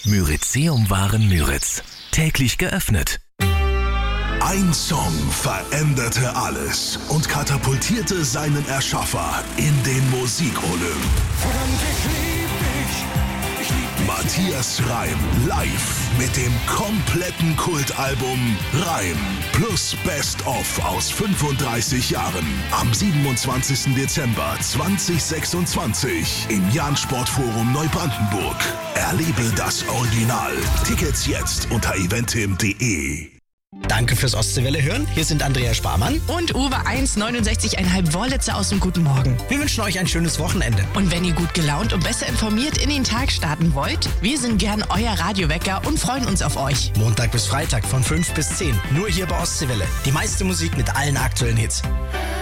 Myrizeum-Waren Müritz. Täglich geöffnet. Ein Song veränderte alles und katapultierte seinen Erschaffer in den Musikolymp. Verdammt, ich lieb dich. Matthias Reim live mit dem kompletten Kultalbum Reim plus Best of aus 35 Jahren am 27. Dezember 2026 im Jahn-Sportforum Neubrandenburg. Erlebe das Original. Tickets jetzt unter eventim.de. Danke fürs Ostseewelle hören. Hier sind Andrea Sparmann und Uwe 1,69,5 Wollitzer aus dem Guten Morgen. Wir wünschen euch ein schönes Wochenende. Und wenn ihr gut gelaunt und besser informiert in den Tag starten wollt, wir sind gern euer Radiowecker und freuen uns auf euch. Montag bis Freitag von 5 bis 10. Nur hier bei Ostseewelle. Die meiste Musik mit allen aktuellen Hits.